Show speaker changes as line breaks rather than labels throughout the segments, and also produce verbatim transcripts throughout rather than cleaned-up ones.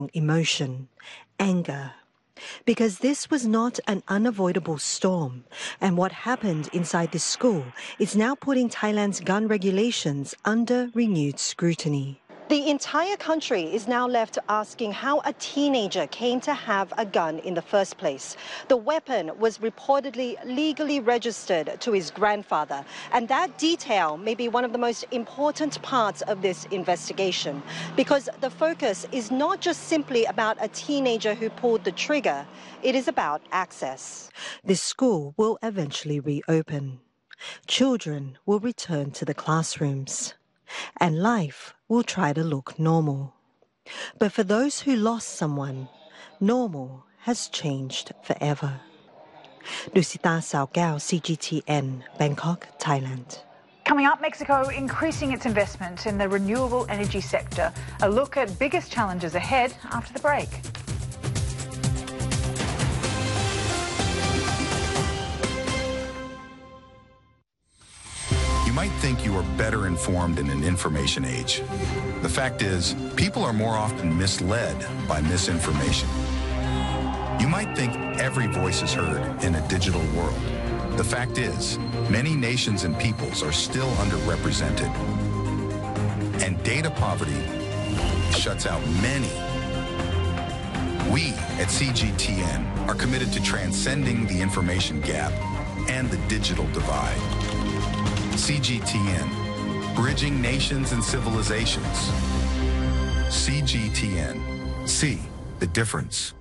emotion, anger. Because this was not an unavoidable storm, and what happened inside this school is now putting Thailand's gun regulations under renewed scrutiny. The entire country is now left asking how a teenager came to have a gun in the first place. The weapon was reportedly legally registered to his grandfather, and that detail may be one of the most important parts of this investigation, because the focus is not just simply about a teenager who pulled the trigger, it is about access. This school will eventually reopen. Children will return to the classrooms, and life will try to look normal. But for those who lost someone, normal has changed forever. Lucita Saogao, C G T N, Bangkok, Thailand.
Coming up, Mexico increasing its investment in the renewable energy sector. A look at biggest challenges ahead after the break.
You might think you are better informed in an information age. The fact is, people are more often misled by misinformation. You might think every voice is heard in a digital world. The fact is, many nations and peoples are still underrepresented. And data poverty shuts out many. We at C G T N are committed to transcending the information gap and the digital divide. C G T N, bridging nations and civilizations. C G T N, see the difference.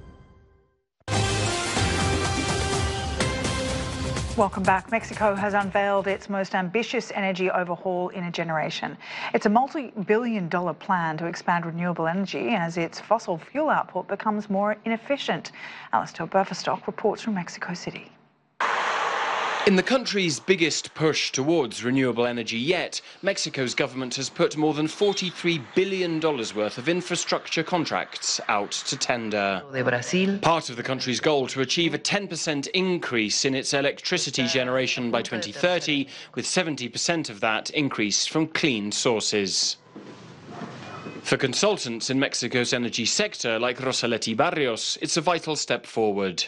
Welcome back. Mexico has unveiled its most ambitious energy overhaul in a generation. It's a multi-billion dollar plan to expand renewable energy as its fossil fuel output becomes more inefficient. Alistair Burferstock reports from Mexico City.
In the country's biggest push towards renewable energy yet, Mexico's government has put more than forty-three billion dollars worth of infrastructure contracts out to tender. Part of the country's goal to achieve a ten percent increase in its electricity generation by twenty thirty, with seventy percent of that increase from clean sources. For consultants in Mexico's energy sector, like Rosaletti Barrios, it's a vital step forward.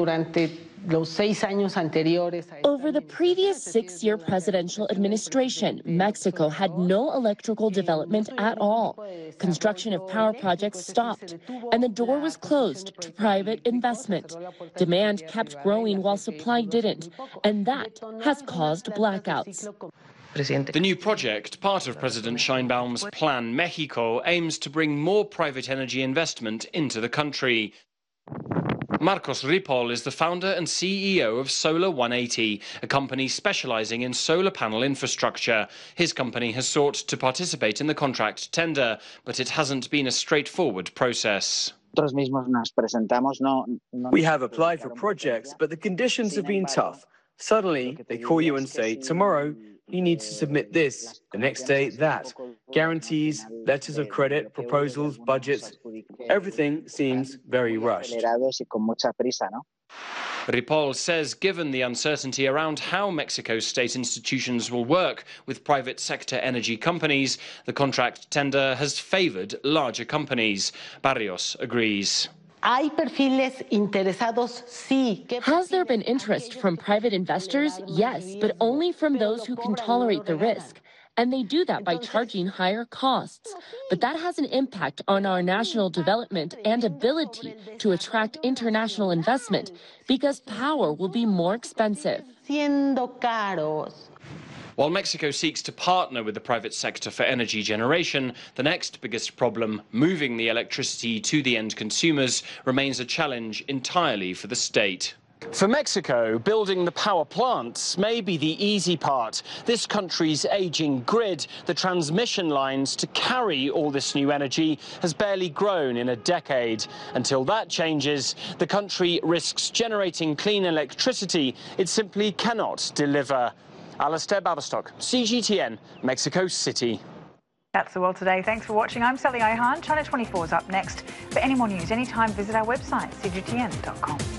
Over the previous six-year presidential administration, Mexico had no electrical development at all. Construction of power projects stopped, and the door was closed to private investment. Demand kept growing while supply didn't, and that has caused blackouts.
The new project, part of President Sheinbaum's Plan Mexico, aims to bring more private energy investment into the country. Marcos Ripoll is the founder and C E O of Solar one eighty, a company specializing in solar panel infrastructure. His company has sought to participate in the contract tender, but it hasn't been a straightforward process.
We have applied for projects, but the conditions have been tough. Suddenly, they call you and say, tomorrow, you need to submit this, the next day, that. Guarantees, letters of credit, proposals, budgets, everything seems very rushed.
Ripoll says given the uncertainty around how Mexico's state institutions will work with private sector energy companies, the contract tender has favored larger companies. Barrios agrees.
Has there been interest from private investors? Yes, but only from those who can tolerate the risk. And they do that by charging higher costs. But that has an impact on our national development and ability to attract international investment because power will be more expensive.
While Mexico seeks to partner with the private sector for energy generation, the next biggest problem, moving the electricity to the end consumers, remains a challenge entirely for the state. For Mexico, building the power plants may be the easy part. This country's aging grid, the transmission lines to carry all this new energy, has barely grown in a decade. Until that changes, the country risks generating clean electricity it simply cannot deliver. Alistair Baverstock, C G T N, Mexico City.
That's the world today. Thanks for watching. I'm Sally Ihan. Channel twenty-four is up next. For any more news, anytime, visit our website, C G T N dot com.